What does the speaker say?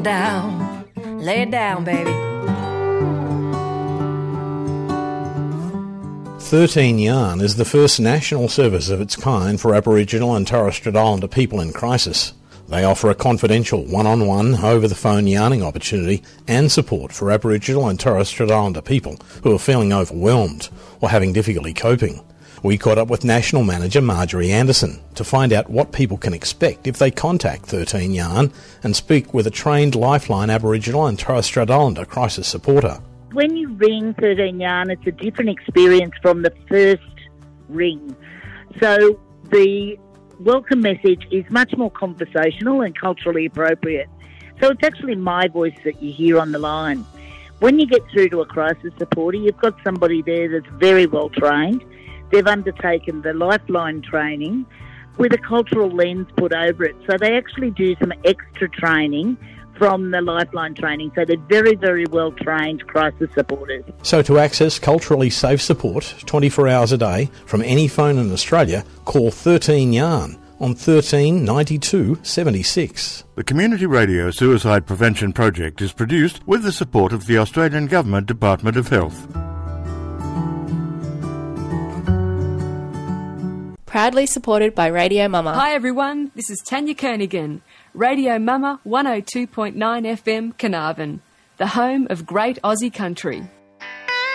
Lay it down, baby. 13 Yarn is the first national service of its kind for Aboriginal and Torres Strait Islander people in crisis. They offer a confidential one-on-one, over-the-phone yarning opportunity and support for Aboriginal and Torres Strait Islander people who are feeling overwhelmed or having difficulty coping. We caught up with National Manager Marjorie Anderson to find out what people can expect if they contact 13 Yarn and speak with a trained Lifeline Aboriginal and Torres Strait Islander crisis supporter. When you ring 13 Yarn, it's a different experience from the first ring. So the welcome message is much more conversational and culturally appropriate. So it's actually my voice that you hear on the line. When you get through to a crisis supporter, you've got somebody there that's very well trained. They've undertaken the Lifeline training with a cultural lens put over it. So they actually do some extra training from the Lifeline training. So they're very, very well trained crisis supporters. So to access culturally safe support 24 hours a day from any phone in Australia, call 13 Yarn on 13 92 76. The Community Radio Suicide Prevention Project is produced with the support of the Australian Government Department of Health. Proudly supported by Radio Mama. Hi everyone, this is Tanya Kernighan. Radio Mama 102.9 FM Carnarvon, the home of great Aussie country.